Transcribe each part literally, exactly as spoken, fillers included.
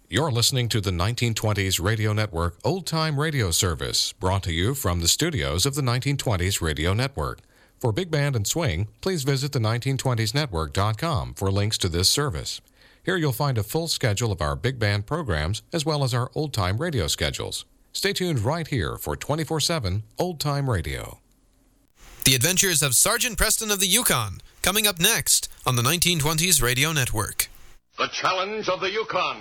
You're listening to the nineteen twenties Radio Network Old Time Radio Service, brought to you from the studios of the nineteen twenties Radio Network. For Big Band and Swing, please visit the nineteen twenties network dot com for links to this service. Here you'll find a full schedule of our big band programs as well as our old-time radio schedules. Stay tuned right here for twenty-four seven Old Time Radio. The Adventures of Sergeant Preston of the Yukon, coming up next on the nineteen twenties Radio Network. The Challenge of the Yukon.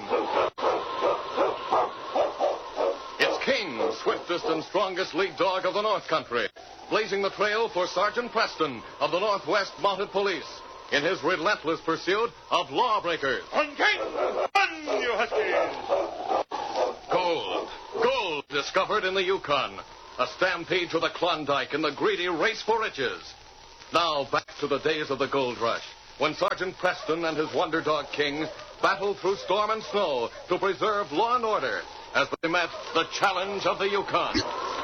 It's King, swiftest and strongest lead dog of the North Country, blazing the trail for Sergeant Preston of the Northwest Mounted Police in his relentless pursuit of lawbreakers. On King! Run, you huskies! Gold. Gold discovered in the Yukon. A stampede to the Klondike in the greedy race for riches. Now back to the days of the gold rush, when Sergeant Preston and his wonder dog King battled through storm and snow to preserve law and order as they met the challenge of the Yukon.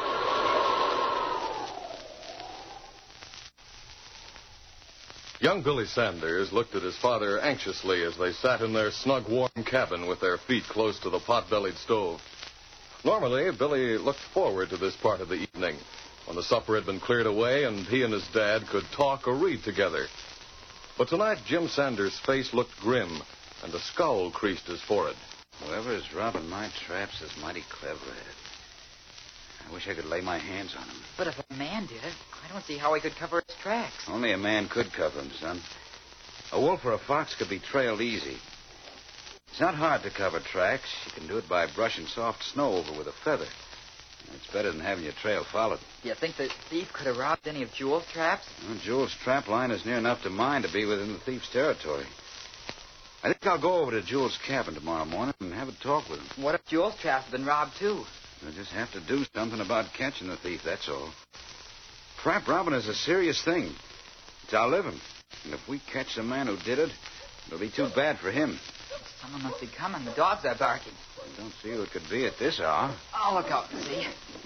Young Billy Sanders looked at his father anxiously as they sat in their snug, warm cabin with their feet close to the pot-bellied stove. Normally, Billy looked forward to this part of the evening, when the supper had been cleared away and he and his dad could talk or read together. But tonight, Jim Sanders' face looked grim, and a scowl creased his forehead. Whoever's robbing my traps is mighty clever at it. I wish I could lay my hands on him. But if a man did it, I don't see how he could cover his tracks. Only a man could cover him, son. A wolf or a fox could be trailed easy. It's not hard to cover tracks. You can do it by brushing soft snow over with a feather. It's better than having your trail followed. You think the thief could have robbed any of Jewel's traps? Well, Jewel's trap line is near enough to mine to be within the thief's territory. I think I'll go over to Jewel's cabin tomorrow morning and have a talk with him. What if Jewel's traps have been robbed, too? We'll just have to do something about catching the thief, that's all. Trap robbing is a serious thing. It's our living. And if we catch the man who did it, it'll be too bad for him. Someone must be coming. The dogs are barking. I don't see who it could be at this hour. I'll look out and see.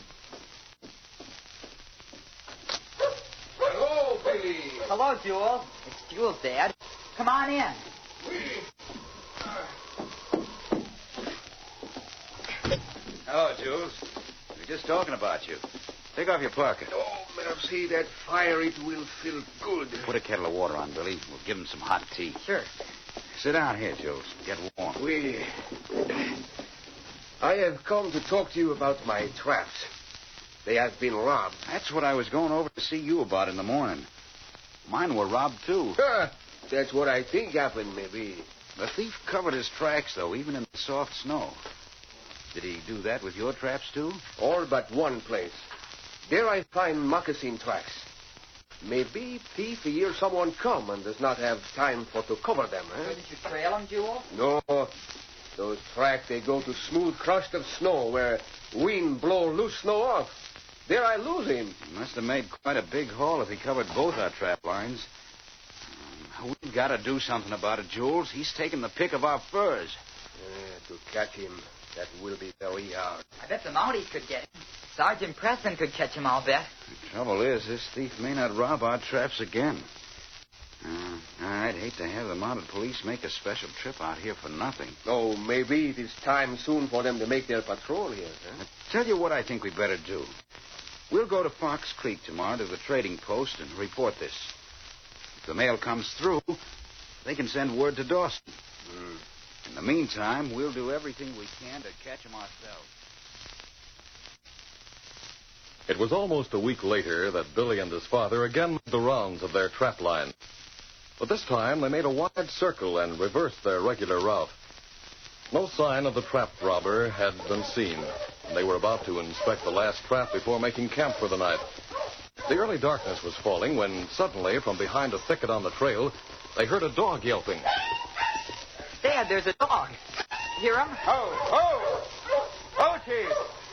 Hello, Billy. Hello, Jewel. It's Jewel's Dad. Come on in. Hello, Jules. We were just talking about you. Take off your parka. Oh, merci, that fire, it will feel good. Put a kettle of water on, Billy. We'll give him some hot tea. Sure. Sit down here, Jules. Get warm. We... I have come to talk to you about my traps. They have been robbed. That's what I was going over to see you about in the morning. Mine were robbed, too. Ah, that's what I think happened, maybe. The thief covered his tracks, though, even in the soft snow. Did he do that with your traps, too? All but one place. There I find moccasin tracks. Maybe thief hear someone come and does not have time for to cover them, eh? Didn't you trail them, Jewel? No. Those tracks, they go to smooth crust of snow where wind blow loose snow off. There I lose him. He must have made quite a big haul if he covered both our trap lines. Um, we've got to do something about it, Jules. He's taking the pick of our furs. Uh, to catch him, that will be very hard. I bet the Mounties could get him. Sergeant Preston could catch him, I'll bet. The trouble is, this thief may not rob our traps again. Uh, I'd hate to have the mounted police make a special trip out here for nothing. Oh, maybe it is time soon for them to make their patrol here, huh? I'll tell you what I think we better do. We'll go to Fox Creek tomorrow to the trading post and report this. If the mail comes through, they can send word to Dawson. Mm. In the meantime, we'll do everything we can to catch him ourselves. It was almost a week later that Billy and his father again made the rounds of their trap line. But this time they made a wide circle and reversed their regular route. No sign of the trap robber had been seen, and they were about to inspect the last trap before making camp for the night. The early darkness was falling when suddenly, from behind a thicket on the trail, they heard a dog yelping. Dad, there's a dog. Hear him? Ho, ho! Ho, Chief!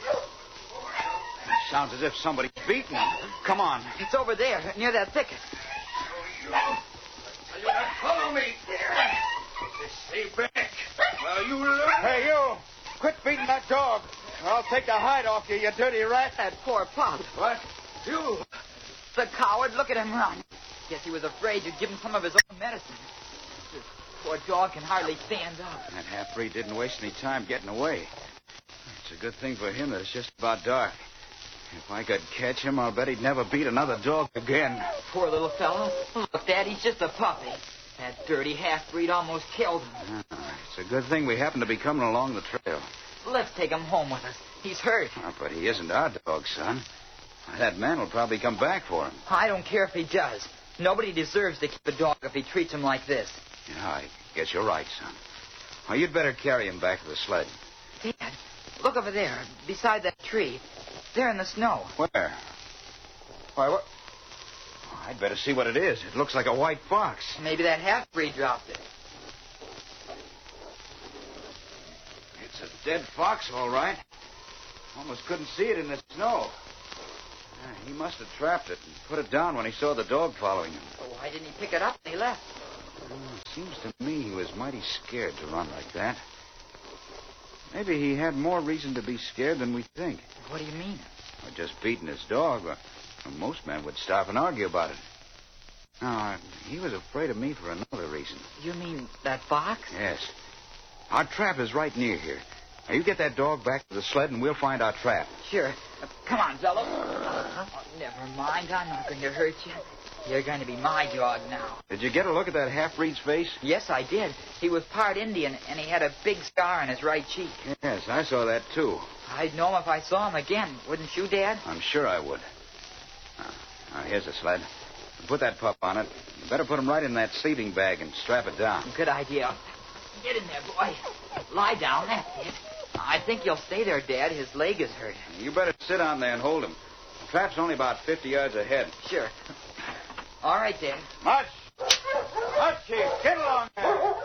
Sounds as if somebody's beating him. Come on. It's over there, near that thicket. You not follow me. Stay back. Well, you learn. Hey, you! Quit beating that dog. I'll take the hide off you, you dirty rat. That poor pup. What? You? The coward, look at him run. Guess he was afraid you'd give him some of his own medicine. Poor dog can hardly stand up. That half-breed didn't waste any time getting away. It's a good thing for him that it's just about dark. If I could catch him, I'll bet he'd never beat another dog again. Poor little fellow. Look, Dad, he's just a puppy. That dirty half-breed almost killed him. Ah, it's a good thing we happen to be coming along the trail. Let's take him home with us. He's hurt. Oh, but he isn't our dog, son. That man will probably come back for him. I don't care if he does. Nobody deserves to keep a dog if he treats him like this. Yeah, I guess you're right, son. Well, you'd better carry him back to the sled. Dad, look over there, beside that tree. There in the snow. Where? Why, what? Oh, I'd better see what it is. It looks like a white fox. Maybe that half-breed dropped it. It's a dead fox, all right. Almost couldn't see it in the snow. Ah, he must have trapped it and put it down when he saw the dog following him. Well, why didn't he pick it up when he left? Oh, it seems to me he was mighty scared to run like that. Maybe he had more reason to be scared than we think. What do you mean? Or just beating his dog. Or, or most men would stop and argue about it. No, he was afraid of me for another reason. You mean that fox? Yes. Our trap is right near here. Now, you get that dog back to the sled and we'll find our trap. Sure. Uh, come on, fellow. Uh, oh, never mind. I'm not going to hurt you. You're going to be my dog now. Did you get a look at that half-breed's face? Yes, I did. He was part Indian, and he had a big scar on his right cheek. Yes, I saw that, too. I'd know him if I saw him again. Wouldn't you, Dad? I'm sure I would. Now, now here's the sled. Put that pup on it. You better put him right in that sleeping bag and strap it down. Good idea. Get in there, boy. Lie down. That's it. I think you'll stay there, Dad. His leg is hurt. You better sit down there and hold him. The trap's only about fifty yards ahead. Sure. All right, Dad. Much! Much, Chief! Get along there!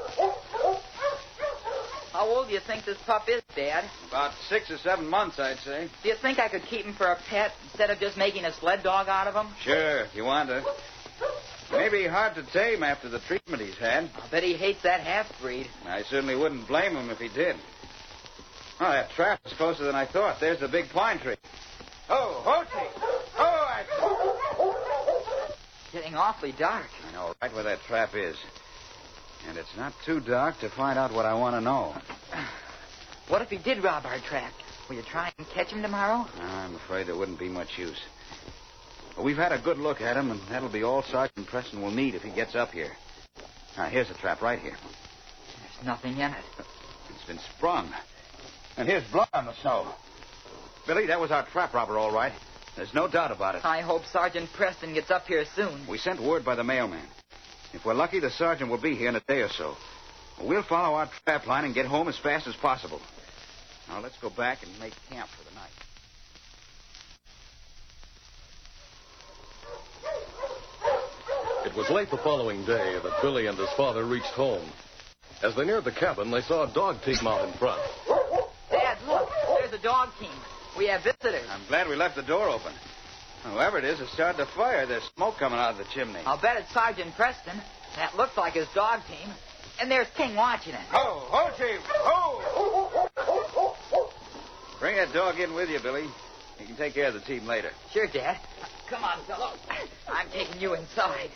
How old do you think this pup is, Dad? About six or seven months, I'd say. Do you think I could keep him for a pet instead of just making a sled dog out of him? Sure, if you want to. Maybe hard to tame after the treatment he's had. I bet he hates that half-breed. I certainly wouldn't blame him if he did. Oh, that trap is closer than I thought. There's the big pine tree. Oh, ho, Chief! Oh, I... Getting awfully dark. I know right where that trap is. And it's not too dark to find out what I want to know. What if he did rob our trap? Will you try and catch him tomorrow? I'm afraid there wouldn't be much use. But we've had a good look at him, and that'll be all Sergeant Preston will need if he gets up here. Now, here's the trap right here. There's nothing in it. It's been sprung. And here's blood on the snow. Billy, that was our trap robber, all right. There's no doubt about it. I hope Sergeant Preston gets up here soon. We sent word by the mailman. If we're lucky, the sergeant will be here in a day or so. We'll follow our trap line and get home as fast as possible. Now, let's go back and make camp for the night. It was late the following day that Billy and his father reached home. As they neared the cabin, they saw a dog team out in front. Dad, look. There's a dog team. We have visitors. I'm glad we left the door open. Whoever it is has started a fire. There's smoke coming out of the chimney. I'll bet it's Sergeant Preston. That looks like his dog team. And there's King watching it. Ho, ho, Chief, ho! Bring that dog in with you, Billy. You can take care of the team later. Sure, Dad. Come on, fellow. I'm taking you inside.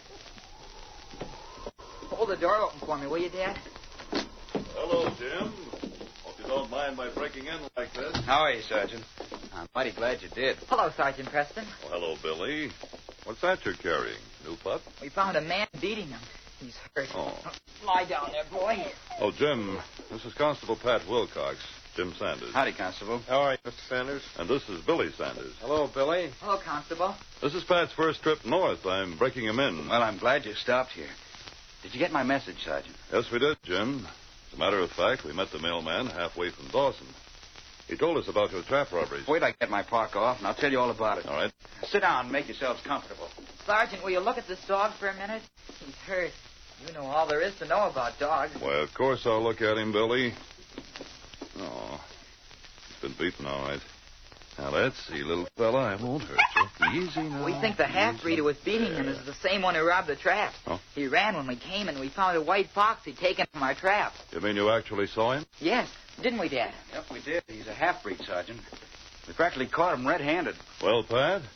Hold the door open for me, will you, Dad? Hello, Jim. Hope you don't mind my breaking in like this. How are you, Sergeant? I'm mighty glad you did. Hello, Sergeant Preston. Oh, hello, Billy. What's that you're carrying? New pup? We found a man beating him. He's hurt. Oh. Lie down there, boy. Oh, Jim, this is Constable Pat Wilcox, Jim Sanders. Howdy, Constable. How are you, Mister Sanders? And this is Billy Sanders. Hello, Billy. Hello, Constable. This is Pat's first trip north. I'm breaking him in. Well, I'm glad you stopped here. Did you get my message, Sergeant? Yes, we did, Jim. As a matter of fact, we met the mailman halfway from Dawson. He told us about your trap robberies. Wait till I get my park off, and I'll tell you all about it. All right. Sit down and make yourselves comfortable. Sergeant, will you look at this dog for a minute? He's hurt. You know all there is to know about dogs. Why, of course I'll look at him, Billy. Oh, he's been beaten, all right. Now, let's see, little fella. I won't hurt you. Easy now. We think the half-breed who was beating him is the same one who robbed the trap. Oh? He ran when we came, and we found a white fox he'd taken from our trap. You mean you actually saw him? Yes, didn't we, Dad? Yep, we did. He's a half-breed, Sergeant. We practically caught him red-handed. Well, Pat,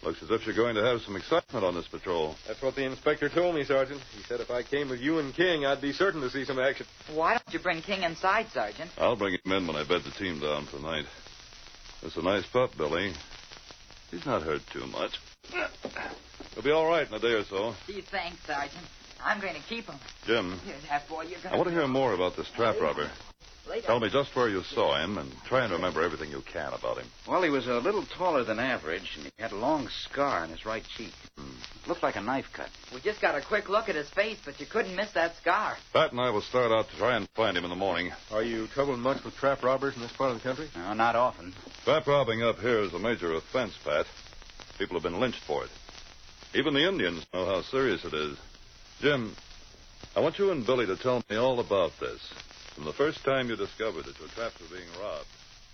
Looks as if you're going to have some excitement on this patrol. That's what the inspector told me, Sergeant. He said if I came with you and King, I'd be certain to see some action. Why don't you bring King inside, Sergeant? I'll bring him in when I bed the team down for the night. That's a nice pup, Billy. He's not hurt too much. He'll be all right in a day or so. Gee, thanks, Sergeant. I'm going to keep him. Jim, Here, that boy, you're going I want to hear more about this trap robber. Lay down. Tell me just where you saw him and try and remember everything you can about him. Well, he was a little taller than average, and he had a long scar on his right cheek. Hmm. Looked like a knife cut. We just got a quick look at his face, but you couldn't miss that scar. Pat and I will start out to try and find him in the morning. Are you troubled much with trap robbers in this part of the country? No, not often. Trap robbing up here is a major offense, Pat. People have been lynched for it. Even the Indians know how serious it is. Jim, I want you and Billy to tell me all about this. From the first time you discovered that your traps were being robbed.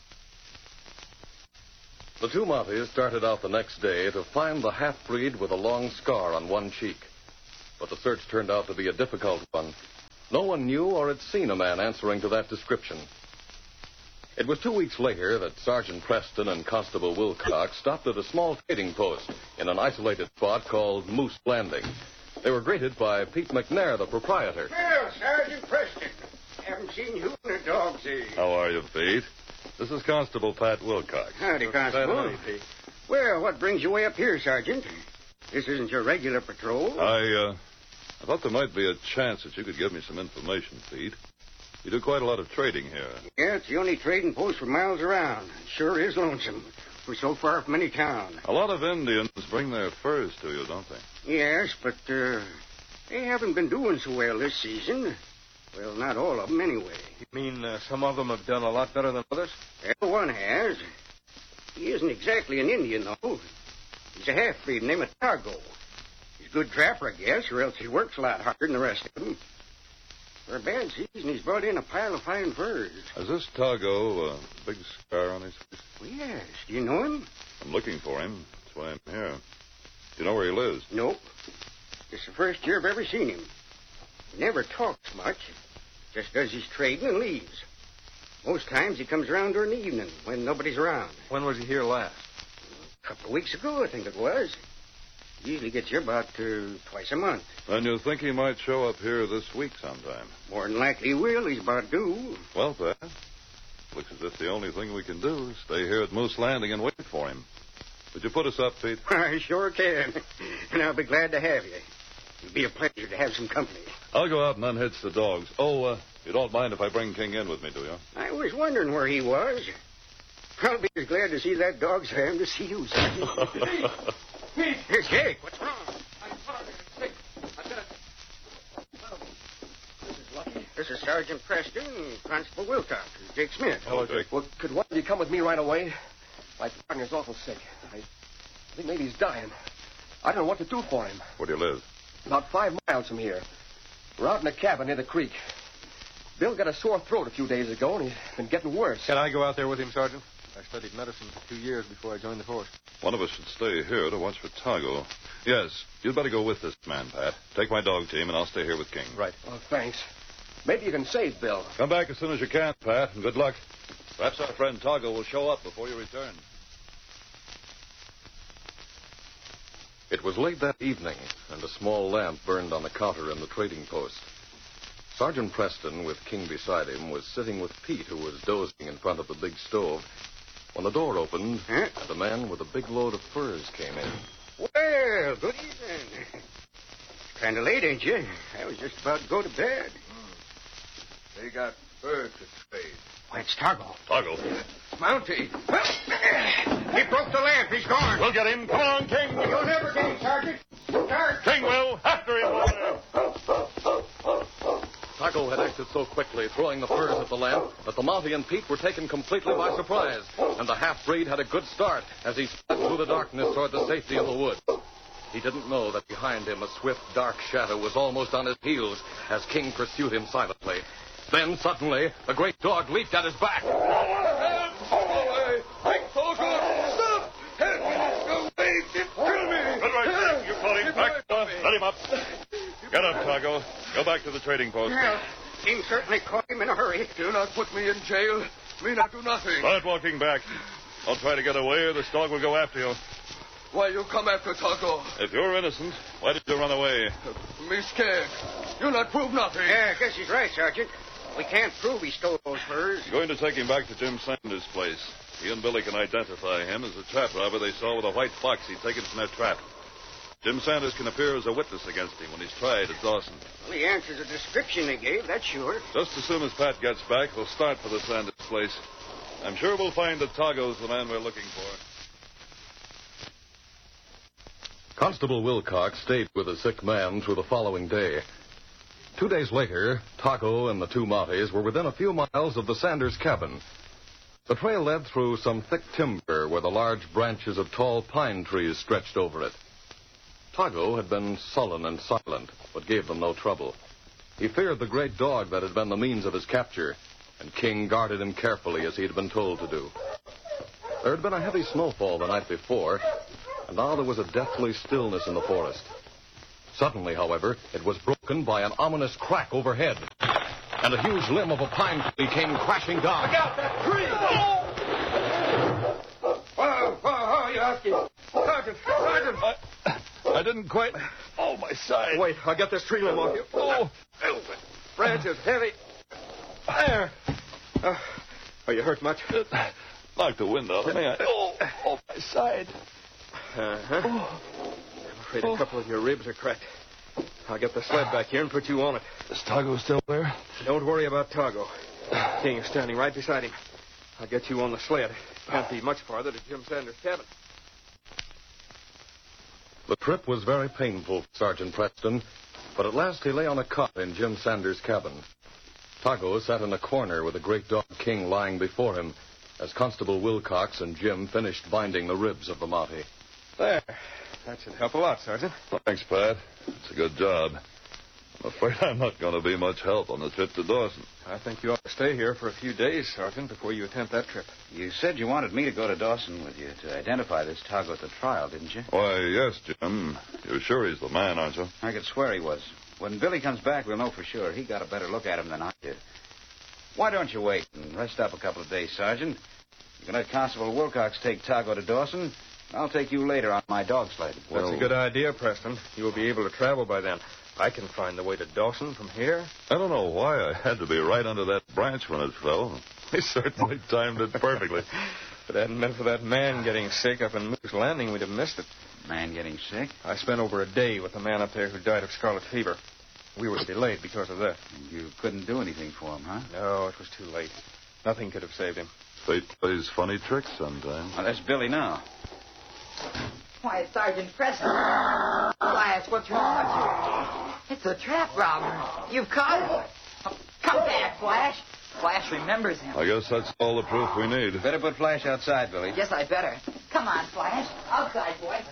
The two Montes started out the next day to find the half-breed with a long scar on one cheek. But the search turned out to be a difficult one. No one knew or had seen a man answering to that description. It was two weeks later that Sergeant Preston and Constable Wilcox stopped at a small trading post in an isolated spot called Moose Landing. They were greeted by Pete McNair, the proprietor. Well, Sergeant Preston, haven't seen you in a dog's age. How are you, Pete? This is Constable Pat Wilcox. Howdy, Constable. Well, what brings you way up here, Sergeant? This isn't your regular patrol. I, uh, I thought there might be a chance that you could give me some information, Pete. You do quite a lot of trading here. Yeah, it's the only trading post for miles around. It sure is lonesome. We're so far from any town. A lot of Indians bring their furs to you, don't they? Yes, but uh, they haven't been doing so well this season. Well, not all of them, anyway. You mean uh, some of them have done a lot better than others? Well, one has. He isn't exactly an Indian, though. He's a half-breed named Targo. He's a good trapper, I guess, or else he works a lot harder than the rest of them. For a bad season, he's brought in a pile of fine furs. Is this Targo a big scar on his face? Well, yes. Do you know him? I'm looking for him. That's why I'm here. Do you know where he lives? Nope. It's the first year I've ever seen him. He never talks much. Just does his trading and leaves. Most times he comes around during the evening when nobody's around. When was he here last? A couple of weeks ago, I think it was. He usually gets here about uh, twice a month. Then you think he might show up here this week sometime? More than likely he will. He's about due. Well, Pat, looks as if the only thing we can do is stay here at Moose Landing and wait for him. Would you put us up, Pete? I sure can. And I'll be glad to have you. It'll be a pleasure to have some company. I'll go out and unhitch the dogs. Oh, uh, you don't mind if I bring King in with me, do you? I was wondering where he was. I'll be as glad to see that dog as I am to see you, Sergeant. Pete! It's Jake. What's wrong? I'm sorry. I'm sick. I've got a... Well, this is lucky. This is Sergeant Preston, Constable Wilcox, Jake Smith. Hello, Jake. Well, could one of you come with me right away? My partner's awful sick. I, I think maybe he's dying. I don't know what to do for him. Where do you live? About five miles from here. We're out in a cabin near the creek. Bill got a sore throat a few days ago, and he's been getting worse. Can I go out there with him, Sergeant? I studied medicine for two years before I joined the force. One of us should stay here to watch for Targo. Yes, you'd better go with this man, Pat. Take my dog team, and I'll stay here with King. Right. Oh, thanks. Maybe you can save Bill. Come back as soon as you can, Pat, and good luck. Perhaps our friend Targo will show up before you return. It was late that evening, and a small lamp burned on the counter in the trading post. Sergeant Preston, with King beside him, was sitting with Pete, who was dozing in front of the big stove, when the door opened, Huh? and a man with a big load of furs came in. Well, good evening. Kind of late, ain't you? I was just about to go to bed. They got furs to trade. Why, it's Targo. Targo. Mountie. He broke the lamp. He's gone. We'll get him. Come on, King. You'll never get him, Sergeant. Start. King will. After him. Targo had acted so quickly, throwing the furs at the lamp, that the Mountie and Pete were taken completely by surprise, and the half-breed had a good start as he sped through the darkness toward the safety of the woods. He didn't know that behind him a swift, dark shadow was almost on his heels as King pursued him silently. Then, suddenly, a great dog leaped at his back. Stop! Help me! Go away! Kill me! All right, King. You call him back. Uh, let him up. Get up, Targo. Go back to the trading post. Well, King certainly caught him in a hurry. Do not put me in jail. Me not do nothing. Start walking back. I'll try to get away, or this dog will go after you. Why you come after Tago? If you're innocent, why did you run away? Me scared. You not prove nothing. Yeah, I guess he's right, Sergeant. We can't prove he stole those furs. You're going to take him back to Jim Sanders' place. He and Billy can identify him as the trap robber they saw with a white fox he'd taken from their trap. Jim Sanders can appear as a witness against him when he's tried at Dawson. Well, he answers the description they gave, that's sure. Just as soon as Pat gets back, we'll start for the Sanders place. I'm sure we'll find that Tago's the man we're looking for. Constable Wilcox stayed with the sick man through the following day. Two days later, Tago and the two Mounties were within a few miles of the Sanders cabin. The trail led through some thick timber where the large branches of tall pine trees stretched over it. Tago had been sullen and silent, but gave them no trouble. He feared the great dog that had been the means of his capture, and King guarded him carefully as he had been told to do. There had been a heavy snowfall the night before, and now there was a deathly stillness in the forest. Suddenly, however, it was broken by an ominous crack overhead, and a huge limb of a pine tree came crashing down. Look out, that tree! Oh! Whoa, whoa, whoa, you asking? Sergeant, Sergeant! I, I didn't quite... Oh, my side. Wait, I'll get this tree limb off you. Oh! Branch is heavy. There. Uh, are you hurt much? It knocked the wind out of me. I, oh, oh, my side. Uh-huh. Oh. I'm afraid a couple of your ribs are cracked. I'll get the sled back here and put you on it. Is Tago still there? Don't worry about Tago. King is standing right beside him. I'll get you on the sled. Can't be much farther to Jim Sanders' cabin. The trip was very painful for Sergeant Preston, but at last he lay on a cot in Jim Sanders' cabin. Tago sat in a corner with the great dog King lying before him as Constable Wilcox and Jim finished binding the ribs of the Mountie. There. That should help a lot, Sergeant. Thanks, Pat. It's a good job. I'm afraid I'm not going to be much help on the trip to Dawson. I think you ought to stay here for a few days, Sergeant, before you attempt that trip. You said you wanted me to go to Dawson with you to identify this Tago at the trial, didn't you? Why, yes, Jim. You're sure he's the man, aren't you? I could swear he was. When Billy comes back, we'll know for sure. He got a better look at him than I did. Why don't you wait and rest up a couple of days, Sergeant? You can let Constable Wilcox take Tago to Dawson. I'll take you later on my dog sled. That's well, a good idea, Preston. You will be able to travel by then. I can find the way to Dawson from here. I don't know why I had to be right under that branch when it fell. He certainly timed it perfectly. If it hadn't been for that man getting sick up in Moose Landing, we'd have missed it. Man getting sick? I spent over a day with the man up there who died of scarlet fever. We were delayed because of that. You couldn't do anything for him, huh? No, it was too late. Nothing could have saved him. Fate plays funny tricks sometimes. Well, that's Billy now. Why, Sergeant Preston. Flash, what's wrong with you? It's a trap robber. You've caught him. Come back, Flash. Flash remembers him. I guess that's all the proof we need. Better put Flash outside, Billy. Yes, I better. Come on, Flash. Outside, boy.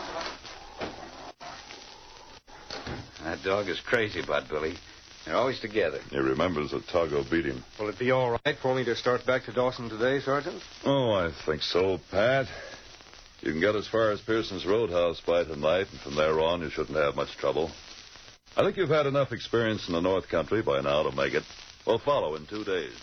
That dog is crazy about Billy. They're always together. He remembers that Tago beat him. Will it be all right for me to start back to Dawson today, Sergeant? Oh, I think so, Pat. You can get as far as Pearson's Roadhouse by tonight, and from there on you shouldn't have much trouble. I think you've had enough experience in the North Country by now to make it. We'll follow in two days.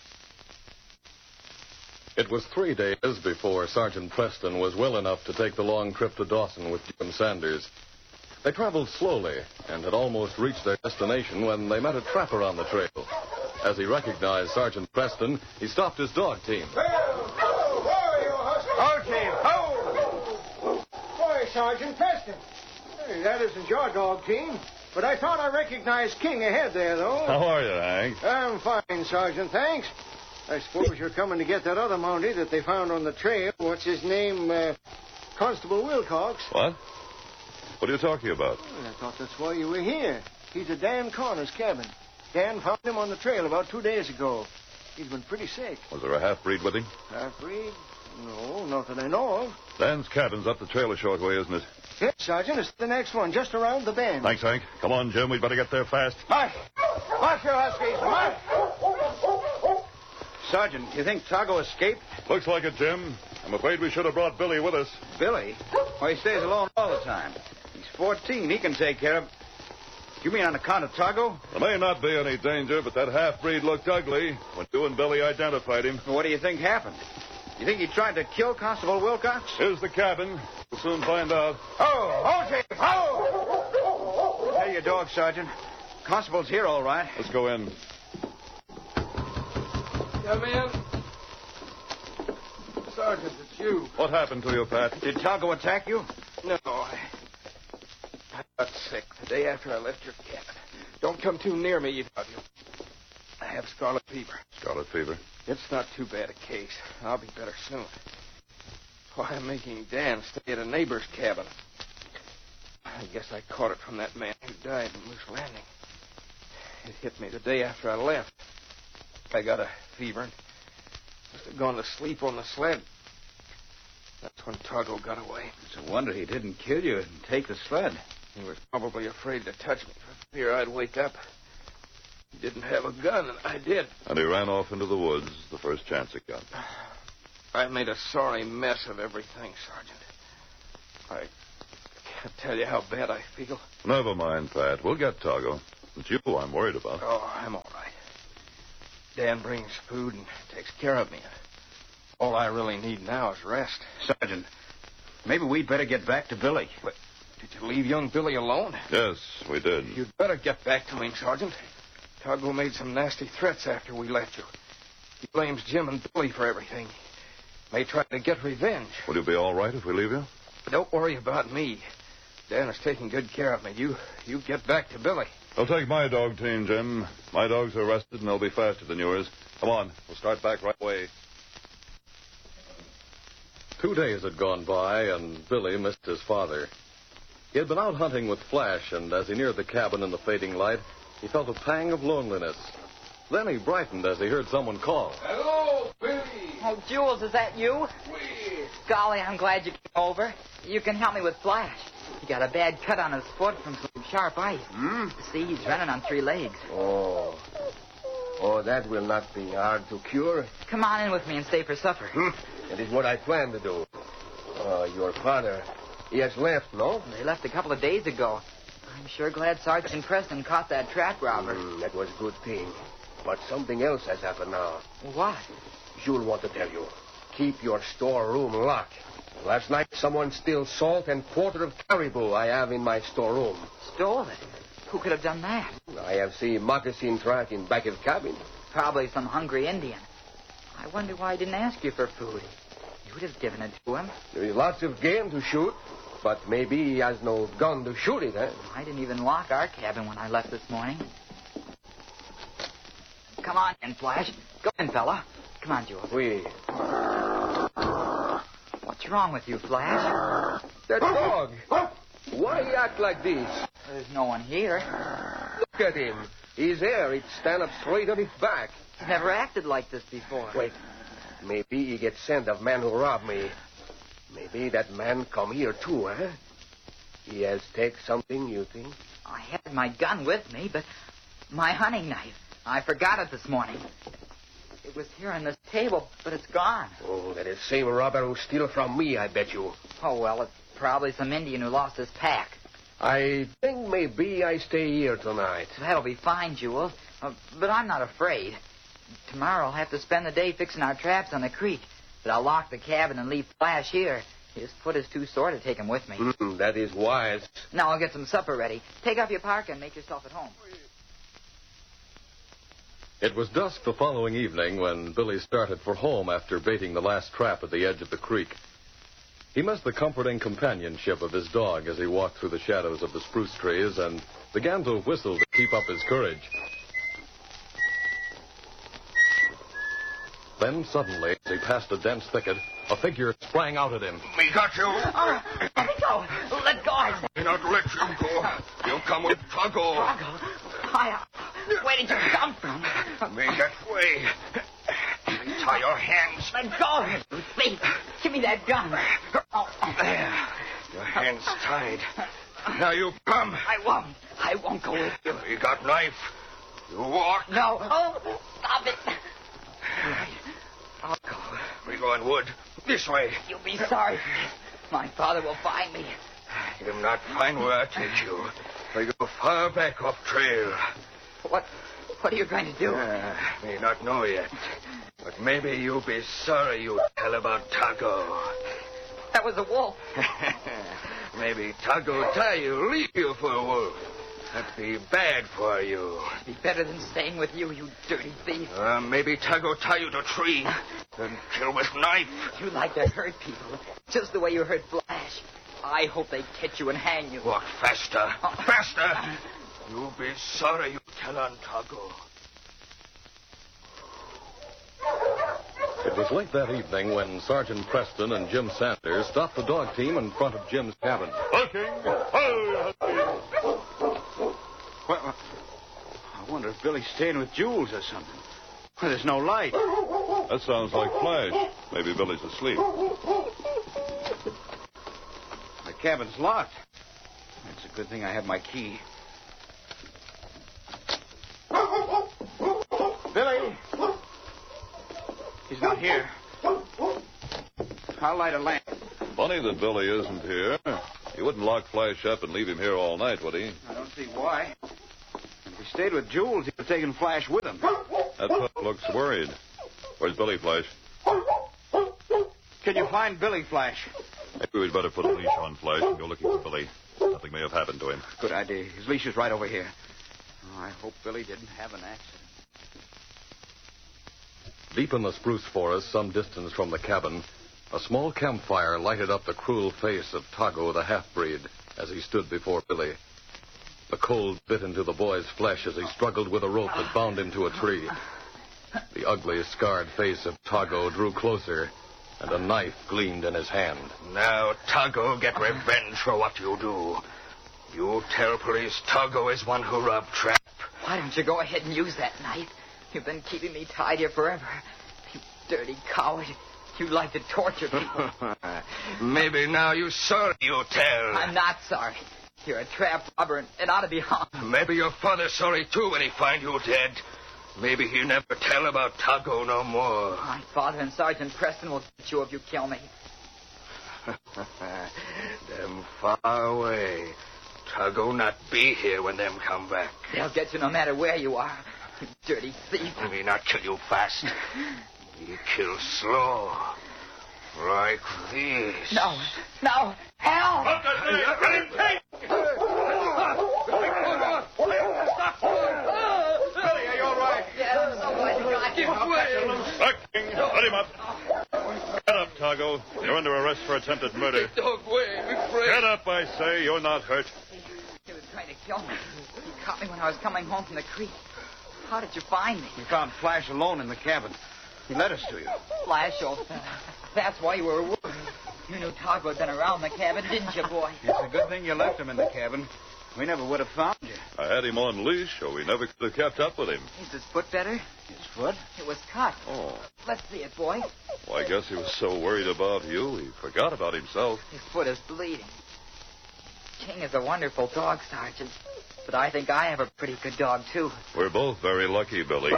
It was three days before Sergeant Preston was well enough to take the long trip to Dawson with Jim Sanders. They traveled slowly and had almost reached their destination when they met a trapper on the trail. As he recognized Sergeant Preston, he stopped his dog team. Our team, ho! Why, Sergeant Preston. Hey, that isn't your dog team. But I thought I recognized King ahead there, though. How are you, Hank? I'm fine, Sergeant, thanks. I suppose you're coming to get that other Mountie that they found on the trail. What's his name? Uh, Constable Wilcox. What? What are you talking about? Well, I thought that's why you were here. He's at Dan Corner's cabin. Dan found him on the trail about two days ago. He's been pretty sick. Was there a half-breed with him? Half-breed? No, not that I know of. Dan's cabin's up the trail a short way, isn't it? Yes, Sergeant. It's the next one, just around the bend. Thanks, Hank. Come on, Jim. We'd better get there fast. March! March, you Huskies! March! Sergeant, you think Tago escaped? Looks like it, Jim. I'm afraid we should have brought Billy with us. Billy? Why, he stays alone all the time. He's fourteen. He can take care of... You mean on account of Tago? There may not be any danger, but that half-breed looked ugly when you and Billy identified him. Well, what do you think happened? You think he tried to kill Constable Wilcox? Here's the cabin. We'll soon find out. Oh, oh, Chief, oh! Tell your dog, Sergeant. Constable's here, all right. Let's go in. Come in. Sergeant, it's you. What happened to you, Pat? Did Tongo attack you? No, I... I got sick the day after I left your cabin. Don't come too near me, either of you. I have scarlet fever. Scarlet fever? It's not too bad a case. I'll be better soon. Why, I'm making Dan stay at a neighbor's cabin. I guess I caught it from that man who died in Moose Landing. It hit me the day after I left. I got a fever and must have gone to sleep on the sled. That's when Tongo got away. It's a wonder he didn't kill you and take the sled. He was probably afraid to touch me for fear I'd wake up. He didn't have a gun, and I did. And he ran off into the woods the first chance he got. I made a sorry mess of everything, Sergeant. I can't tell you how bad I feel. Never mind, Pat. We'll get Tongo. It's you I'm worried about. Oh, I'm all right. Dan brings food and takes care of me. All I really need now is rest. Sergeant, maybe we'd better get back to Billy. What, did you leave young Billy alone? Yes, we did. You'd better get back to him, Sergeant. Tongo made some nasty threats after we left you. He blames Jim and Billy for everything. May try to get revenge. Will you be all right if we leave you? Don't worry about me. Dan is taking good care of me. You you get back to Billy. I'll take my dog team, Jim. My dogs are rested, and they'll be faster than yours. Come on. We'll start back right away. Two days had gone by, and Billy missed his father. He had been out hunting with Flash, and as he neared the cabin in the fading light, he felt a pang of loneliness. Then he brightened as he heard someone call. Hello, Billy. Oh, Jules, is that you? We. Golly, I'm glad you came over. You can help me with Flash. He got a bad cut on his foot from some sharp ice. Hmm? See, he's running on three legs. Oh. Oh, that will not be hard to cure. Come on in with me and stay for supper. Hmm. That is what I plan to do. Uh, your father, he has left, no? They left a couple of days ago. I'm sure glad Sergeant Preston caught that trap robber. Mm, that was a good thing. But something else has happened now. What? Jules want to tell you. Keep your storeroom locked. Last night, someone stole salt and quarter of caribou I have in my storeroom. Stole it? Who could have done that? I have seen moccasin track in back of cabin. Probably some hungry Indian. I wonder why he didn't ask you for food. You would have given it to him. There is lots of game to shoot, but maybe he has no gun to shoot it, eh? I didn't even lock our cabin when I left this morning. Come on in, Flash. Go in, fella. Come on, Jules. We. What's wrong with you, Flash? That dog. Why he act like this? There's no one here. Look at him. His hair, it stand up straight on his back. He's never acted like this before. Wait. Maybe he gets scent of man who robbed me. Maybe that man come here too, eh? He has take something, you think? I had my gun with me, but my hunting knife. I forgot it this morning. It was here on this table, but it's gone. Oh, that is same robber who steal from me, I bet you. Oh, well, it's probably some Indian who lost his pack. I think maybe I stay here tonight. That'll be fine, Jules. Uh, but I'm not afraid. Tomorrow I'll have to spend the day fixing our traps on the creek. But I'll lock the cabin and leave Flash here. His foot is too sore to take him with me. Mm, that is wise. Now I'll get some supper ready. Take off your parka and make yourself at home. It was dusk the following evening when Billy started for home after baiting the last trap at the edge of the creek. He missed the comforting companionship of his dog as he walked through the shadows of the spruce trees and began to whistle to keep up his courage. Then suddenly, as he passed a dense thicket, a figure sprang out at him. Me got you. Oh, let me go. Let go, I said. Me not let you go. You come with Tongo. Tongo? I, uh, where did you come from? Me that way. Me tie your hands. Let go. Please, give me that gun. Oh. There. Your hands tied. Now you come. I won't. I won't go with you. You got knife. You walk. No. Oh, stop it. All right. I'll go. We go in wood. This way. You'll be sorry for me. My father will find me. He'll not find where I take you. I go far back off trail. What? What are you going to do? Uh, may not know yet. But maybe you'll be sorry you tell about Tago. That was a wolf. Maybe Tago Tayu leave you for a wolf. That'd be bad for you. It'd be better than staying with you, you dirty thief. Uh, maybe Tago tie you to a tree and kill with knife. You like to hurt people, just the way you hurt Flash. I hope they catch you and hang you. Walk faster. Oh. Faster. You'll be sorry you tell on Tago. It was late that evening when Sergeant Preston and Jim Sanders stopped the dog team in front of Jim's cabin. Hooking! Well, I wonder if Billy's staying with Jules or something. Well, there's no light. That sounds like Flash. Maybe Billy's asleep. The cabin's locked. It's a good thing I have my key. Billy! He's not here. I'll light a lamp. Funny that Billy isn't here. He wouldn't lock Flash up and leave him here all night, would he? I don't see why. If he stayed with Jules, he'd have taken Flash with him. That pup looks worried. Where's Billy, Flash? Can you find Billy, Flash? Maybe we'd better put a leash on Flash and go looking for Billy. Something may have happened to him. Good idea. His leash is right over here. Oh, I hope Billy didn't have an accident. Deep in the spruce forest, some distance from the cabin, a small campfire lighted up the cruel face of Tago the half-breed as he stood before Billy. The cold bit into the boy's flesh as he struggled with a rope that bound him to a tree. The ugly, scarred face of Tago drew closer, and a knife gleamed in his hand. Now, Tago, get revenge for what you do. You tell police Tago is one who robbed Trap. Why don't you go ahead and use that knife? You've been keeping me tied here forever. You dirty coward. You like to torture people. Maybe now you're sorry you tell. I'm not sorry. You're a trap robber and, and ought to be hung. Maybe your father's sorry, too, when he find you dead. Maybe he'll never tell about Tago no more. My father and Sergeant Preston will get you if you kill me. Them far away. Tago not be here when them come back. They'll get you no matter where you are. You dirty thief. We not kill you fast. We kill slow. Like this. No. No. Help! Look at me! Let him take! Billy, are you all right? Yes, somebody got you. Bucking! Let him up. Get up, Tago. You're under arrest for attempted murder. Dog way, we're afraid. Get up, I say. You're not hurt. He was trying to kill me. He caught me when I was coming home from the creek. How did you find me? We found Flash alone in the cabin. He led us to you. Flash, old fella. That's why you were worried. You knew Tago had been around the cabin, didn't you, boy? It's a good thing you left him in the cabin. We never would have found you. I had him on leash, or we never could have kept up with him. Is his foot better? His foot? It was cut. Oh. Let's see it, boy. Well, I guess he was so worried about you, he forgot about himself. His foot is bleeding. King is a wonderful dog, Sergeant. But I think I have a pretty good dog, too. We're both very lucky, Billy.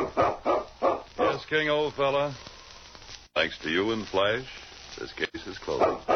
Yes, King, old fella. Thanks to you and Flash, this case is closed.